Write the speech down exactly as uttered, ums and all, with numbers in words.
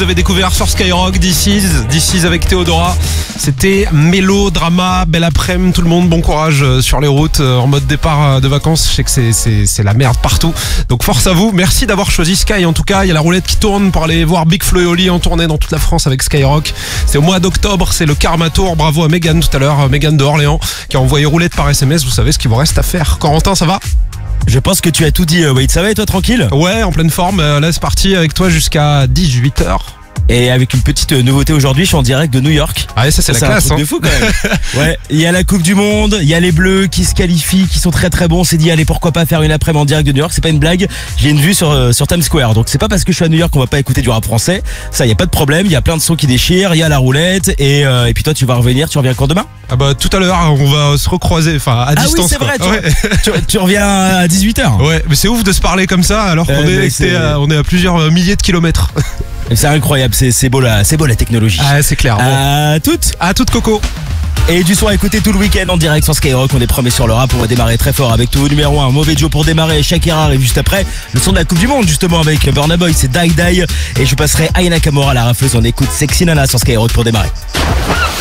Vous avez découvert sur Skyrock This Is, This Is avec Théodora. C'était mélodrama, belle après-midi, tout le monde, bon courage sur les routes, en mode départ de vacances. Je sais que c'est, c'est, c'est la merde partout. Donc force à vous, merci d'avoir choisi Sky. En tout cas, il y a la roulette qui tourne pour aller voir Big Flo et Oli en tournée dans toute la France avec Skyrock. C'est au mois d'octobre, c'est le Karma Tour. Bravo à Mégane tout à l'heure, Mégane de Orléans, qui a envoyé roulette par S M S. Vous savez ce qu'il vous reste à faire. Corentin, ça va ? Je pense que tu as tout dit, Wade. Ça va et toi, tranquille ? Ouais, en pleine forme. Là, c'est parti avec toi jusqu'à dix-huit heures. Et avec une petite nouveauté aujourd'hui, je suis en direct de New York. Ah ouais, ça c'est ça, la c'est classe, un truc hein. de fou quand même. Ouais, il y a la Coupe du Monde, il y a les Bleus qui se qualifient, qui sont très très bons. On s'est dit allez, pourquoi pas faire une après-midi en direct de New York. C'est pas une blague. J'ai une vue sur euh, sur Times Square. Donc c'est pas parce que je suis à New York qu'on va pas écouter du rap français. Ça, il y a pas de problème. Il y a plein de sons qui déchirent. Il y a la roulette et euh, et puis toi, tu vas revenir. Tu reviens quand demain ? Ah bah tout à l'heure, on va se recroiser, enfin à Ah distance. oui, c'est quoi. vrai. Tu, Ouais. tu, tu reviens à dix-huit heures. Ouais, mais c'est ouf de se parler comme ça alors qu'on Euh, mais est, c'est- à, on est à plusieurs milliers de kilomètres. C'est incroyable. C'est c'est beau la c'est beau la technologie. Ah c'est clair. Bon. À toutes. À toute coco. Et du son à écouter tout le week-end en direct sur Skyrock. On est promis sur le rap. On va démarrer très fort avec tout numéro un. Mauvais Joe pour démarrer. Shakira arrive juste après. Le son de la Coupe du Monde justement avec Burna Boy. C'est Die Die. Et je passerai Aya Nakamura, la rafleuse. On écoute Sexy Nana sur Skyrock pour démarrer.